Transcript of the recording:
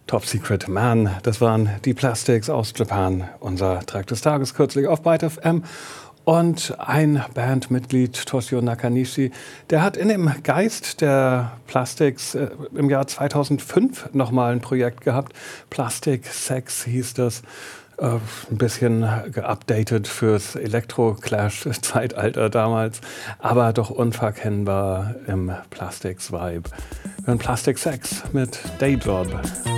Top Secret Man, das waren die Plastics aus Japan, unser Track des Tages kürzlich auf Byte FM. Und ein Bandmitglied, Toshio Nakanishi, der hat in dem Geist der Plastics im Jahr 2005 nochmal ein Projekt gehabt. Plastic Sex hieß das. Ein bisschen geupdatet fürs Elektro-Clash-Zeitalter damals, aber doch unverkennbar im Plastics-Vibe. Wir hören Plastic Sex mit Dayjob.